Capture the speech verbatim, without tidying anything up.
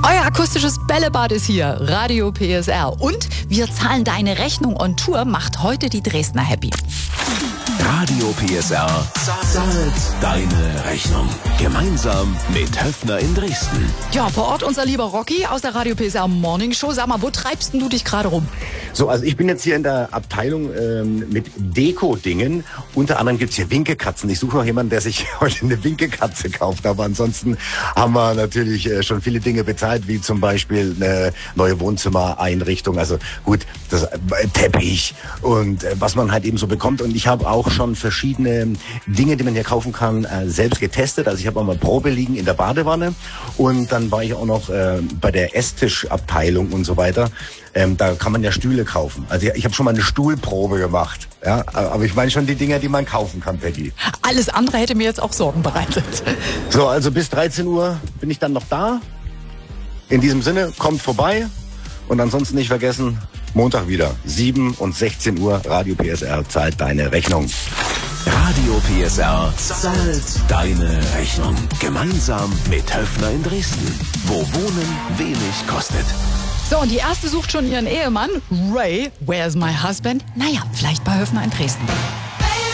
Euer akustisches Bällebad ist hier, Radio P S R. Und wir zahlen deine Rechnung on Tour, macht heute die Dresdner happy. Radio P S R zahlt deine Rechnung. Gemeinsam mit Höffner in Dresden. Ja, vor Ort unser lieber Rocky aus der Radio P S R Morning Show. Sag mal, wo treibst denn du dich gerade rum? So, also ich bin jetzt hier in der Abteilung ähm, mit Deko-Dingen. Unter anderem gibt's hier Winkekatzen. Ich suche noch jemanden, der sich heute eine Winkekatze kauft. Aber ansonsten haben wir natürlich äh, schon viele Dinge bezahlt, wie zum Beispiel eine neue Wohnzimmereinrichtung. Also gut, das äh, Teppich und äh, was man halt eben so bekommt. Und ich habe auch schon verschiedene Dinge, die man hier kaufen kann, äh, selbst getestet. Also ich habe auch mal Probe liegen in der Badewanne. Und dann war ich auch noch äh, bei der Esstischabteilung und so weiter. Ähm, da kann man ja Stühle kaufen. Also ich habe schon mal eine Stuhlprobe gemacht. Ja, aber ich meine schon die Dinger, die man kaufen kann, Peggy. Alles andere hätte mir jetzt auch Sorgen bereitet. So, also bis dreizehn Uhr bin ich dann noch da. In diesem Sinne, kommt vorbei. Und ansonsten nicht vergessen, Montag wieder, sieben und sechzehn Uhr, Radio P S R zahlt deine Rechnung. Radio P S R zahlt deine Rechnung. Gemeinsam mit Höffner in Dresden. Wo Wohnen wenig kostet. So, und die erste sucht schon ihren Ehemann. Ray, where's my husband? Naja, vielleicht bei Höffner in Dresden.